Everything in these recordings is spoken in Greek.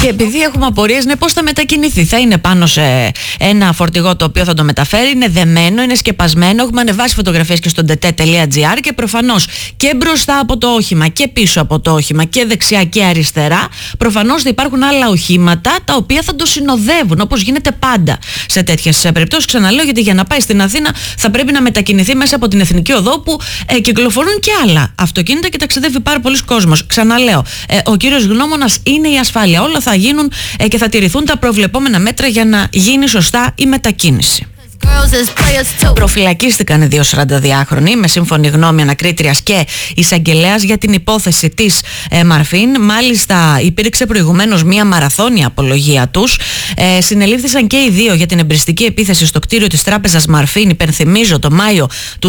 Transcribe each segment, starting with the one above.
Και επειδή έχουμε απορίες, ναι, πώς θα μετακινηθεί? Θα είναι πάνω σε ένα φορτηγό το οποίο θα το μεταφέρει, είναι δεμένο, είναι σκεπασμένο. Έχουμε ανεβάσει φωτογραφίες και στο dete.gr και προφανώς και μπροστά από το όχημα και πίσω από το όχημα και δεξιά και αριστερά, προφανώς θα υπάρχουν άλλα οχήματα τα οποία θα το συνοδεύουν, όπως γίνεται πάντα σε τέτοιες περιπτώσεις. Ξαναλέω, γιατί για να πάει στην Αθήνα θα πρέπει να μετακινηθεί μέσα από την Εθνική Οδό που κυκλοφορούν και άλλα αυτοκίνητα και ταξιδεύει πάρα πολλοί κόσμος. Ξαναλέω, ο κύριος γνώμονας είναι η ασφάλεια. Όλα θα γίνουν και θα τηρηθούν τα προβλεπόμενα μέτρα για να γίνει σωστά η μετακίνηση. Προφυλακίστηκαν οι δύο 42χρονοι με σύμφωνη γνώμη ανακρίτριας και εισαγγελέας για την υπόθεση της Μαρφίν. Μάλιστα υπήρξε προηγουμένως μία μαραθώνια απολογία τους. Συνελήφθησαν και οι δύο για την εμπριστική επίθεση στο κτίριο της τράπεζας Μαρφίν, υπενθυμίζω, το Μάιο του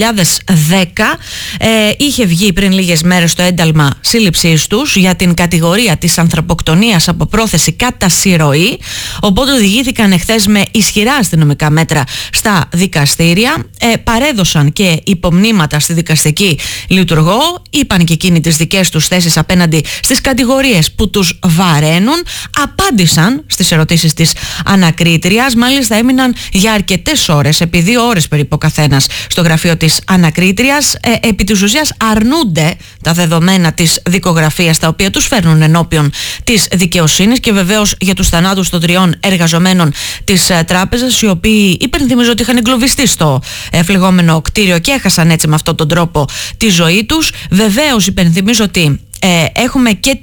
2010. Είχε βγει πριν λίγες μέρες το ένταλμα σύλληψής τους για την κατηγορία της ανθρωποκτονίας από πρόθεση κατά συρροή, οπότε οδηγήθηκαν εχθές με ισχυρά αστυνομικά μέτρα στα δικαστήρια. Παρέδωσαν και υπομνήματα στη δικαστική λειτουργό, είπαν και εκείνοι τις δικές τους θέσεις απέναντι στις κατηγορίες που τους βαραίνουν, απάντησαν στις ερωτήσεις της ανακρίτριας. Μάλιστα έμειναν για αρκετές ώρες, επί 2 ώρες περίπου ο καθένας στο γραφείο της ανακρίτριας. Επί της ουσίας αρνούνται τα δεδομένα της δικογραφίας τα οποία τους φέρνουν ενώπιον της δικαιοσύνης και βεβαίως για τους θανάτους των 3 εργαζομένων της τράπεζας, οι οποίοι υπενθυμίζω ότι είχαν εγκλωβιστεί στο φλεγόμενο κτίριο και έχασαν έτσι με αυτόν τον τρόπο τη ζωή τους. Βεβαίως υπενθυμίζω ότι έχουμε και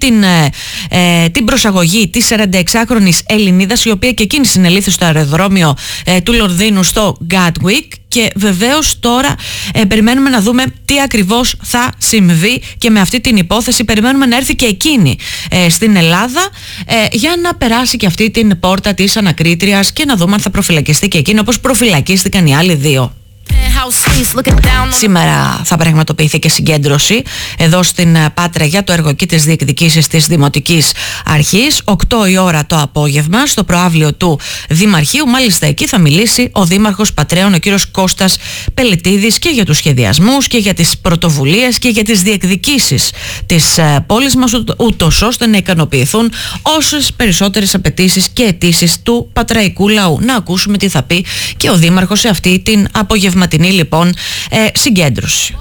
την προσαγωγή της 46χρονης Ελληνίδας, η οποία και εκείνη συνελήφθη στο αεροδρόμιο του Λονδίνου στο Gatwick. Και βεβαίως τώρα περιμένουμε να δούμε τι ακριβώς θα συμβεί και με αυτή την υπόθεση. Περιμένουμε να έρθει και εκείνη στην Ελλάδα για να περάσει και αυτή την πόρτα της ανακρίτριας και να δούμε αν θα προφυλακιστεί και εκείνη όπως προφυλακίστηκαν οι άλλοι δύο. Σήμερα θα πραγματοποιηθεί και συγκέντρωση εδώ στην Πάτρα για το έργο και τις διεκδικήσεις της Δημοτικής Αρχής. 8 η ώρα το απόγευμα στο προαύλιο του Δημαρχείου. Μάλιστα εκεί θα μιλήσει ο Δήμαρχος Πατρέων, ο κύριος Κώστας Πελετίδης, και για τους σχεδιασμούς και για τις πρωτοβουλίες και για τις διεκδικήσεις της πόλης μας, ούτως ώστε να ικανοποιηθούν όσες περισσότερες απαιτήσεις και αιτήσεις του πατραϊκού λαού. Να ακούσουμε τι θα πει και ο Δήμαρχος σε αυτή την απογευματινή λοιπόν συγκέντρωση.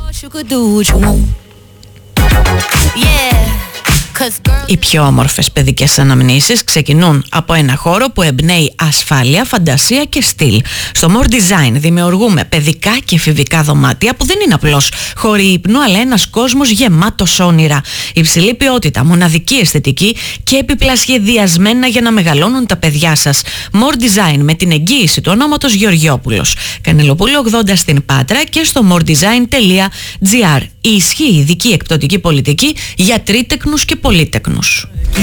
Οι πιο όμορφες παιδικές αναμνήσεις ξεκινούν από ένα χώρο που εμπνέει ασφάλεια, φαντασία και στυλ. Στο More Design δημιουργούμε παιδικά και εφηβικά δωμάτια που δεν είναι απλώς χώροι ύπνου, αλλά ένας κόσμος γεμάτος όνειρα. Υψηλή ποιότητα, μοναδική αισθητική και έπιπλα σχεδιασμένα για να μεγαλώνουν τα παιδιά σας. More Design με την εγγύηση του ονόματος Γεωργιόπουλος. Κανελοπούλου 80 στην Πάτρα και στο moredesign.gr. Ισχύει ειδική εκπτωτική πολιτική για τρίτεκνους και πολύτεκνους.